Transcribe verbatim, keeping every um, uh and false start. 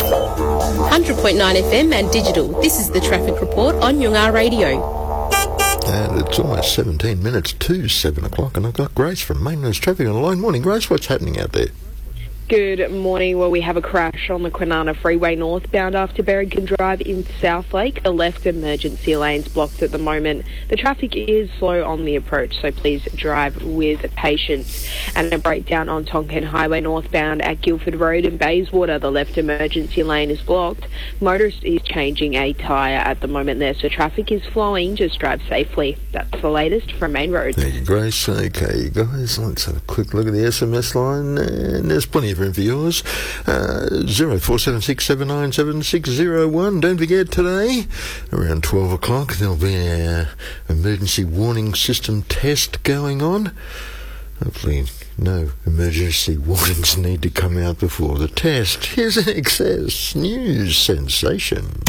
one hundred point nine F M and digital. This is the Traffic Report on Yungar Radio. And it's almost seventeen minutes to seven o'clock, and I've got Grace from Maintenance Traffic on the line. Morning, Grace. What's happening out there? Good morning. Well, we have a crash on the Kwinana Freeway northbound after Berrigan Drive in Southlake. The left emergency lane's blocked at the moment. The traffic is slow on the approach, so please drive with patience. And a breakdown on Tonkin Highway northbound at Guildford Road in Bayswater. The left emergency lane is blocked. Motorist is changing a tyre at the moment there, so traffic is flowing. Just drive safely. That's the latest from Main Road. Thank you, Grace. Okay, guys, let's have a quick look at the S M S line, and there's plenty of room for yours. Uh, zero four seven six seven nine seven six zero one. Don't forget, today around twelve o'clock there'll be a emergency warning system test going on. Hopefully no emergency warnings need to come out before the test. Here's an Access News sensation.